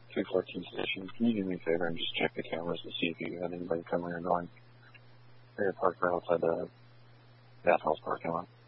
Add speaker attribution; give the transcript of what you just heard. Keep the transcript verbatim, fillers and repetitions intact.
Speaker 1: three fourteen station. Can you do me a favor and just check the cameras to see if you had anybody coming or going? They're parked right outside the bathhouse parking lot.